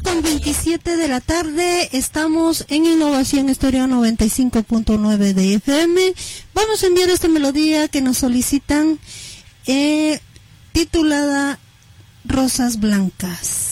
7:27 de la tarde, estamos en Innovación Estéreo 95.9 de FM. Vamos a enviar esta melodía que nos solicitan, titulada Rosas Blancas.